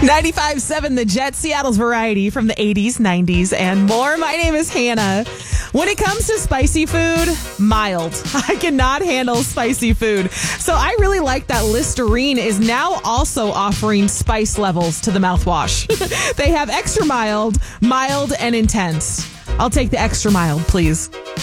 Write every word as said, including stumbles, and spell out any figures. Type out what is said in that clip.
ninety-five point seven The Jet, Seattle's variety from the eighties, nineties, and more. My name is Hannah. When it comes to spicy food, mild. I cannot handle spicy food. So I really like that Listerine is now also offering spice levels to the mouthwash. They have extra mild, mild, and intense. I'll take the extra mild, please.